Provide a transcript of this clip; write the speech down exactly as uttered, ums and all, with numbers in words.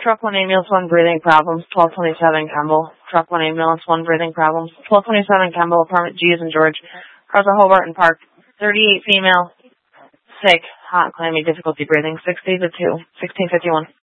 Truck one ambulance, one breathing problems, twelve twenty-seven Kemble. Truck one ambulance, one breathing problems, twelve twenty-seven Kemble, apartment G is in George. Cars at Hobart and Park, thirty-eight female, sick, hot, clammy, difficulty breathing, sixty to two, sixteen fifty-one.